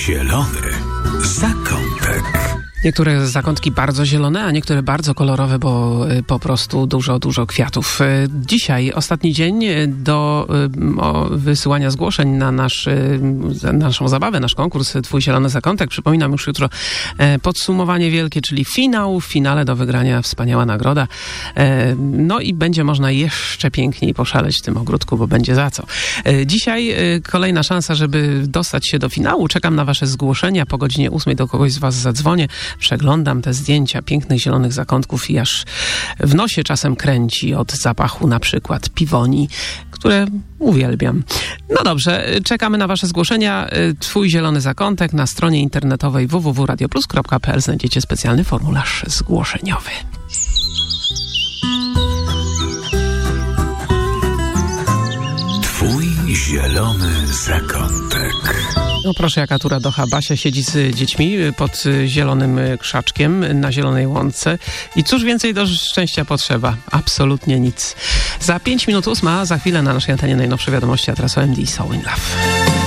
zielony zakątek. Niektóre zakątki bardzo zielone, a niektóre bardzo kolorowe, bo po prostu dużo kwiatów. Dzisiaj ostatni dzień do wysyłania zgłoszeń na naszą zabawę, nasz konkurs Twój Zielony Zakątek. Przypominam, już jutro podsumowanie wielkie, czyli finał. W finale do wygrania wspaniała nagroda. No i będzie można jeszcze piękniej poszaleć w tym ogródku, bo będzie za co. Dzisiaj kolejna szansa, żeby dostać się do finału. Czekam na wasze zgłoszenia. Po godzinie 8 do kogoś z was zadzwonię. Przeglądam te zdjęcia pięknych zielonych zakątków i aż w nosie czasem kręci od zapachu na przykład piwoni, które uwielbiam. No dobrze, czekamy na wasze zgłoszenia. Twój Zielony Zakątek na stronie internetowej www.radioplus.pl znajdziecie specjalny formularz zgłoszeniowy. Twój Zielony Zakątek. No proszę, jaka tu radocha. Basia siedzi z dziećmi pod zielonym krzaczkiem na zielonej łące. I cóż więcej do szczęścia potrzeba? Absolutnie nic. Za 5 minut 8, za chwilę na naszej antenie najnowsze wiadomości, a teraz o MD So in Love.